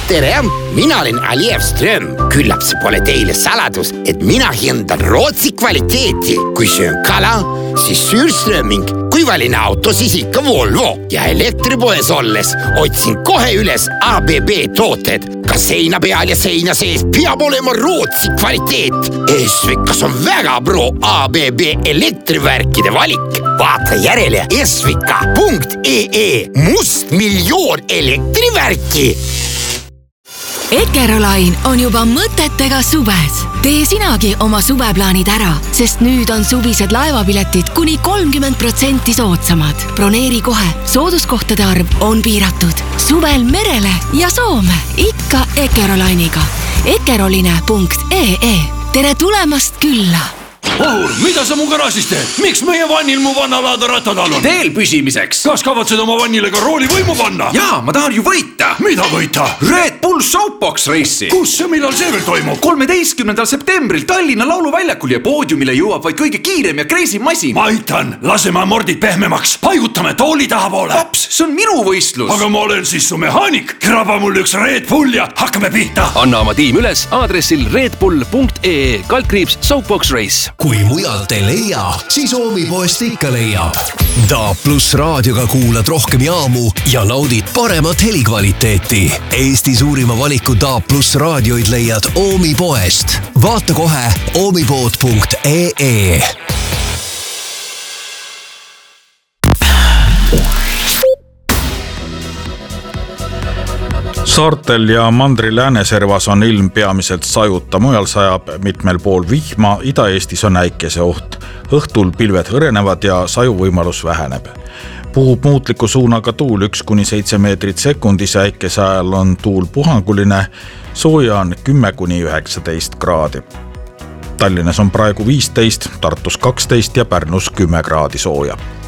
tere! Mina olen Alijev Ström. Küllap see pole teile saladus, et mina hindan Rootsi kvaliteeti. Kui söön kala, siis Sürströming. Kui valin auto, siis ikka Volvo. Ja elektripoes olles otsin kohe üles ABB tooted. Ka seina peal ja seina sees peab olema Rootsi kvaliteet. Esvikas on väga pro ABB elektrivärkide valik. Vaata järele esvika.ee. Must miljoon elektrivärki. Eckerolain on juba mõtetega suves. Tee sinagi oma suveplaanid ära, sest nüüd on suvised laevapiletid kuni 30% soodsamad. Broneeri kohe, sooduskohtade arv on piiratud. Suvel merele ja Soome, ikka Eckerolainiga. Eckeroline.ee. Tere tulemast külla! Ohur, mida sa mu garaažis teed? Miks meie vannil mu vannalaada rattad all on? Teel püsimiseks. Kas kavatsed oma vannile ka roolivõimu panna? Jaa, ma tahan ju võita. Mida võita? Red Bull Soapbox Race'i. Kus ja millal see veel toimub? 13. septembril Tallinna lauluväljakul ja poodiumile jõuab vaid kõige kiirem ja kreisim masin. Ma aitan, laseme mordid pehmemaks. Paigutame tooli taha poole. Paps, see on minu võistlus. Aga ma olen siis su mehaanik. Kraba mul üks Red Bull ja hakkame pihta. Anna oma tiim üles aadressil redbull.ee /Soapbox Race. Kui mujalt ei leia, siis Oomipoest ikka leiab. Da Plus raadioga kuulad rohkem jaamu ja naudid paremat helikvaliteeti. Eesti suurima valiku Da Plus raadioid leiad Oomipoest. Vaata kohe oomipood.ee. Saartel ja mandri lääneservas on ilm peamiselt sajuta, mujal sajab mitmel pool vihma, Ida-Eestis on äikese oht. Õhtul pilved hõrenevad ja sajuvõimalus väheneb. Puhub muutliku suunaga tuul 1-7 meetrit sekundis, äikese ajal on tuul puhanguline, sooja on 10-19 kraadi. Tallinnas on praegu 15, Tartus 12 ja Pärnus 10 kraadi sooja.